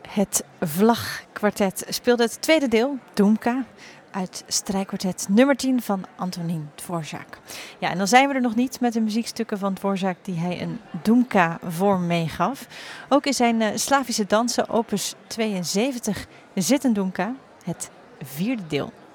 Het Vlagkwartet speelde het tweede deel, Dumka, uit strijkkwartet nummer 10 van Antonín Dvořák. Ja, en dan zijn we er nog niet met de muziekstukken van Dvořák die hij een Dumka-vorm meegaf. Ook in zijn Slavische dansen, opus 72, zit een Dumka, het vierde deel.